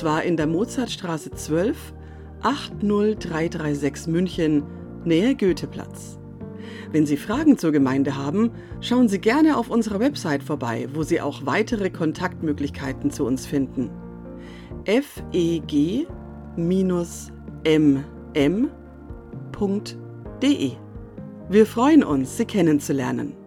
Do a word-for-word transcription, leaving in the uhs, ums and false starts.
zwar in der Mozartstraße zwölf, acht null drei drei sechs München, Nähe Goetheplatz. Wenn Sie Fragen zur Gemeinde haben, schauen Sie gerne auf unserer Website vorbei, wo Sie auch weitere Kontaktmöglichkeiten zu uns finden. f e g m m punkt d e. Wir freuen uns, Sie kennenzulernen.